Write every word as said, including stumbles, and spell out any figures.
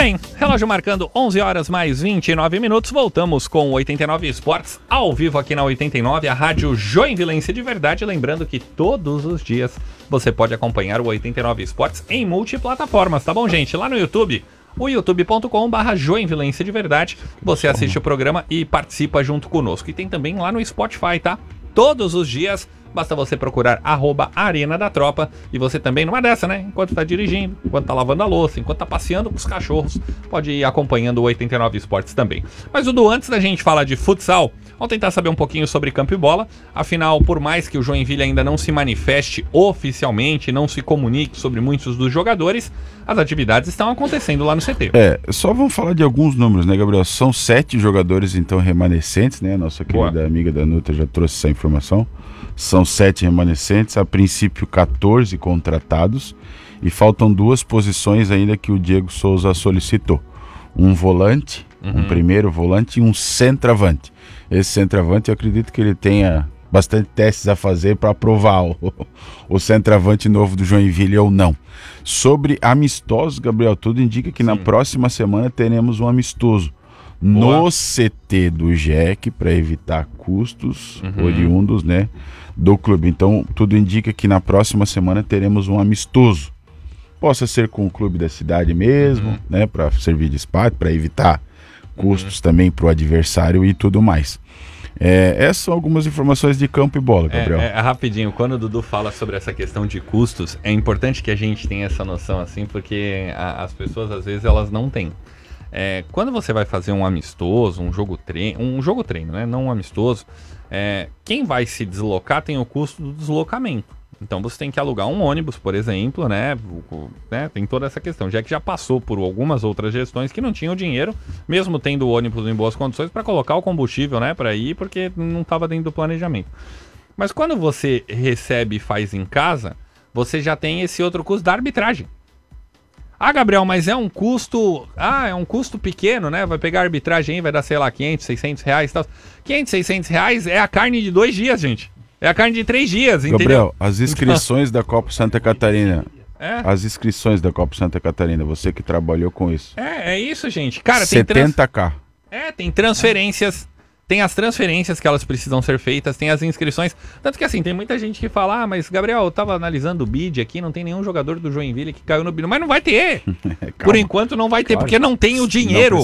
bem, relógio marcando onze horas mais vinte e nove minutos, voltamos com o oitenta e nove Esportes, ao vivo aqui na oitenta e nove, a rádio Joinvilense de verdade, lembrando que todos os dias você pode acompanhar o oitenta e nove Esportes em multiplataformas, tá bom, gente? Lá no YouTube, o youtube ponto com barra Joinvilense de verdade, você assiste o programa e participa junto conosco. E tem também lá no Spotify, tá? Todos os dias, basta você procurar arroba Arena da Tropa e você também, numa dessa, né? Enquanto tá dirigindo, enquanto tá lavando a louça, enquanto tá passeando com os cachorros, pode ir acompanhando o oitenta e nove Esportes também. Mas, Dudu, antes da gente falar de futsal, vamos tentar saber um pouquinho sobre campo e bola. Afinal, por mais que o Joinville ainda não se manifeste oficialmente, não se comunique sobre muitos dos jogadores, as atividades estão acontecendo lá no C T. É, só vamos falar de alguns números, né, Gabriel? São sete jogadores, então, remanescentes, né? Nossa querida Boa. amiga Danuta já trouxe essa informação. São sete remanescentes, a princípio quatorze contratados, e faltam duas posições ainda que o Diego Souza solicitou. Um volante, uhum. um primeiro volante e um centroavante. Esse centroavante eu acredito que ele tenha bastante testes a fazer para aprovar o, o centroavante novo do Joinville ou não. Sobre amistosos, Gabriel, tudo indica que Sim. na próxima semana teremos um amistoso Boa. no C T do J E C para evitar custos uhum. oriundos, né, do clube. Então tudo indica que na próxima semana teremos um amistoso. Possa ser com o clube da cidade mesmo, uhum. né, para servir de espátio, para evitar custos uhum. também para o adversário e tudo mais. É, essas são algumas informações de campo e bola, Gabriel. É, é, rapidinho, quando o Dudu fala sobre essa questão de custos, é importante que a gente tenha essa noção assim, porque a, as pessoas às vezes elas não têm. É, quando você vai fazer um amistoso, um jogo treino, um jogo treino, né, não um amistoso, é, quem vai se deslocar tem o custo do deslocamento. Então você tem que alugar um ônibus, por exemplo, né, o, né, tem toda essa questão, já que já passou por algumas outras gestões que não tinham dinheiro, mesmo tendo o ônibus em boas condições, para colocar o combustível, né, para ir, porque não estava dentro do planejamento. Mas quando você recebe e faz em casa, você já tem esse outro custo da arbitragem. Ah, Gabriel, mas é um custo... Ah, é um custo pequeno, né? Vai pegar a arbitragem aí, vai dar, sei lá, quinhentos, seiscentos reais e tal. quinhentos, seiscentos reais é a carne de dois dias, gente. É a carne de três dias, Gabriel, entendeu? Gabriel, as inscrições então... da Copa Santa Catarina... É? As inscrições da Copa Santa Catarina, você que trabalhou com isso. É, é isso, gente. Cara, tem... setenta k. É, tem transferências... Tem as transferências que elas precisam ser feitas, tem as inscrições. Tanto que assim, tem muita gente que fala, ah, mas Gabriel, eu tava analisando o bid aqui, não tem nenhum jogador do Joinville que caiu no bid. Mas não vai ter! Por enquanto não vai ter, claro. Porque não tem o dinheiro.